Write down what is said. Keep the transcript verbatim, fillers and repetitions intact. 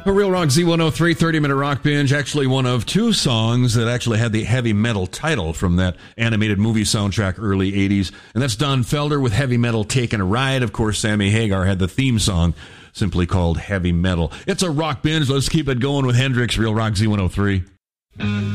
A Real Rock Z one oh three thirty-minute rock binge, actually one of two songs that actually had the heavy metal title from that animated movie soundtrack early eighties. And that's Don Felder with Heavy Metal Taking a Ride. Of course, Sammy Hagar had the theme song simply called Heavy Metal. It's a rock binge. Let's keep it going with Hendrix, Real Rock Z one oh three.